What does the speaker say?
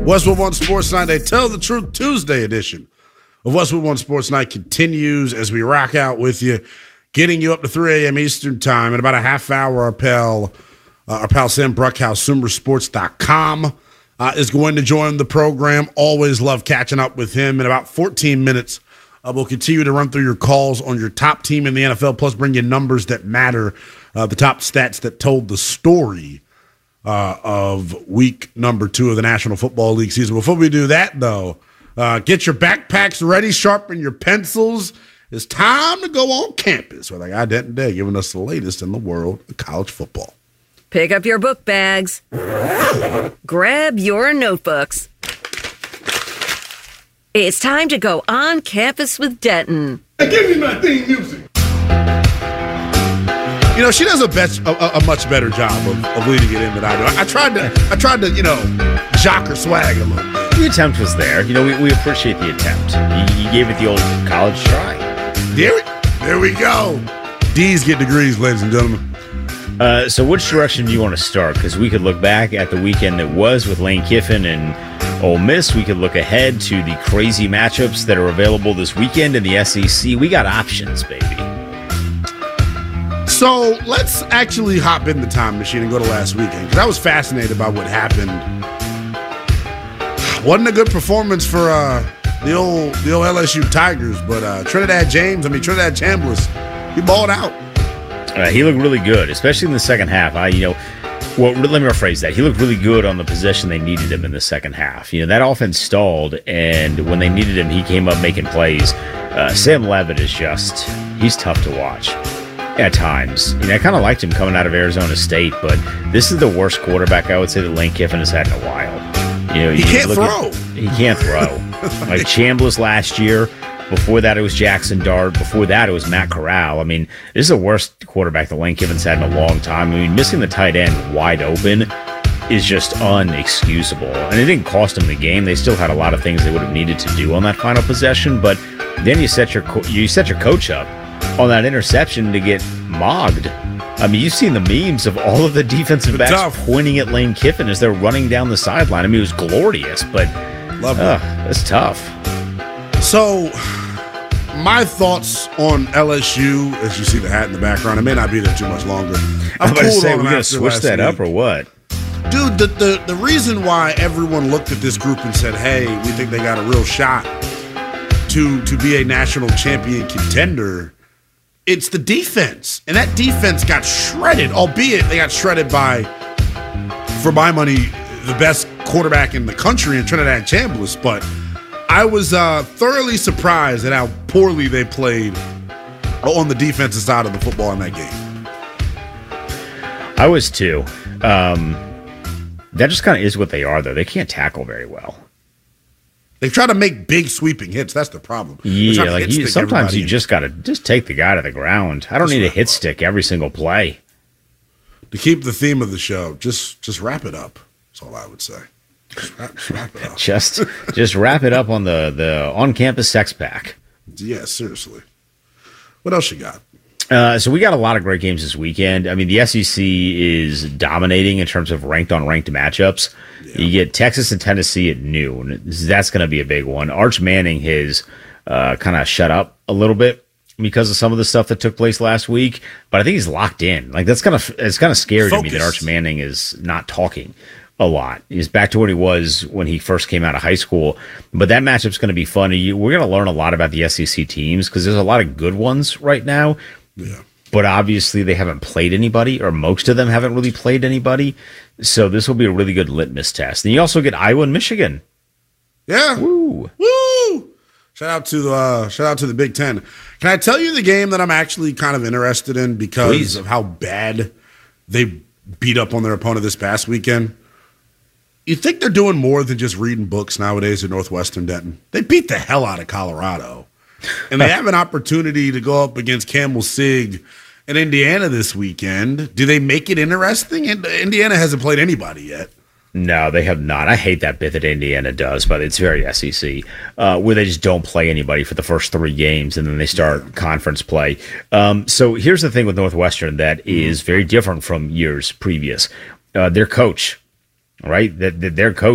Westwood One Sports Night, a Tell the Truth Tuesday edition of Westwood One Sports Night continues as we rock out with you, getting you up to 3 a.m. Eastern Time. In about a half hour, our pal Sam Bruckhouse, SumerSports.com, is going to join the program. Always love catching up with him. In about 14 minutes, we'll continue to run through your calls on your top team in the NFL, plus bring you numbers that matter, the top stats that told the story of week number 2 of the National Football League season. Before we do that, though, get your backpacks ready, sharpen your pencils. It's time to go on campus with our guy Denton Day, giving us the latest in the world of college football. Pick up your book bags. Grab your notebooks. It's time to go on campus with Denton. Hey, give me my theme music. You know, she does a much better job of leading it in than I do. I tried to, jock her swag a little bit. The attempt was there. We appreciate the attempt. You gave it the old college try. There we go. D's get degrees, ladies and gentlemen. So which direction do you want to start? Because we could look back at the weekend that was with Lane Kiffin and Ole Miss. We could look ahead to the crazy matchups that are available this weekend in the SEC. We got options, baby. So let's actually hop in the time machine and go to last weekend, because I was fascinated by what happened. Wasn't a good performance for the old LSU Tigers, but Trinidad Chambliss, he balled out. He looked really good, especially in the second half. Let me rephrase that. He looked really good on the possession they needed him in the second half. That offense stalled, and when they needed him, he came up making plays. Sam Leavitt he's tough to watch at times. I kind of liked him coming out of Arizona State, but this is the worst quarterback I would say that Lane Kiffin has had in a while. He can't throw. He can't throw. Like Chambliss last year. Before that, it was Jackson Dart. Before that, it was Matt Corral. This is the worst quarterback that Lane Kiffin's had in a long time. Missing the tight end wide open is just unexcusable. And it didn't cost them the game. They still had a lot of things they would have needed to do on that final possession. But then you set your coach up on that interception to get mogged. You've seen the memes of all of the defensive backs pointing at Lane Kiffin as they're running down the sideline. It was glorious, but it's tough. So, my thoughts on LSU, as you see the hat in the background, it may not be there too much longer. I'm about to say, we're going to switch that up or what? Dude, the reason why everyone looked at this group and said, hey, we think they got a real shot to be a national champion contender, it's the defense. And that defense got shredded, albeit they got shredded by, for my money, the best quarterback in the country in Trinidad Chambliss, but I was thoroughly surprised at how poorly they played on the defensive side of the football in that game. I was too. That just kind of is what they are, though. They can't tackle very well. They try to make big sweeping hits. That's the problem. Yeah, sometimes you just got to just take the guy to the ground. I don't need a hit stick every single play. To keep the theme of the show, just wrap it up. That's all I would say. Just wrap it up. just wrap it up on the on-campus sex pack. Yeah, seriously. What else you got? So we got a lot of great games this weekend. The SEC is dominating in terms of ranked-on-ranked matchups. Yeah. You get Texas and Tennessee at noon. That's going to be a big one. Arch Manning has kind of shut up a little bit because of some of the stuff that took place last week, but I think he's locked in. It's kind of scary to me that Arch Manning is not talking a lot. He's back to what he was when he first came out of high school. But that matchup's going to be fun. We're going to learn a lot about the SEC teams because there's a lot of good ones right now. Yeah. But obviously they haven't played anybody, or most of them haven't really played anybody. So this will be a really good litmus test. And you also get Iowa and Michigan. Yeah. Woo. Shout out to the Big Ten. Can I tell you the game that I'm actually kind of interested in because of how bad they beat up on their opponent this past weekend? You think they're doing more than just reading books nowadays at Northwestern, Denton? They beat the hell out of Colorado. And they have an opportunity to go up against Campbell Sig in Indiana this weekend. Do they make it interesting? Indiana hasn't played anybody yet. No, they have not. I hate that bit that Indiana does, but it's very SEC, where they just don't play anybody for the first 3 games, and then they start conference play. So here's the thing with Northwestern that is very different from years previous. Their coach, right? Their coach